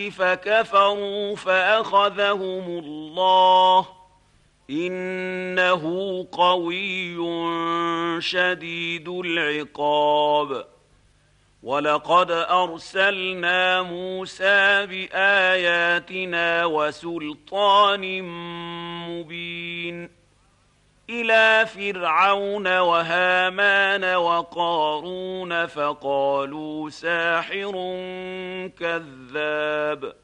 فكفروا فأخذهم الله إنه قوي شديد العقاب ولقد أرسلنا موسى بآياتنا وسلطان مبين إلى فرعون وهامان وقارون فقالوا ساحر كذاب